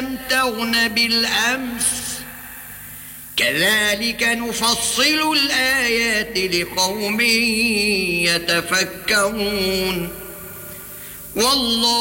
لم تغن بالأمس كذلك نفصل الآيات لقوم يتفكرون والله